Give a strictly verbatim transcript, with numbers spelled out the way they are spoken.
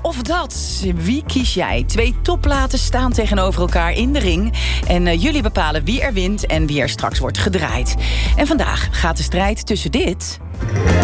of dat. Wie kies jij? Twee topplaten staan tegenover elkaar in de ring. En uh, jullie bepalen wie er wint en wie er straks wordt gedraaid. En vandaag gaat de strijd tussen dit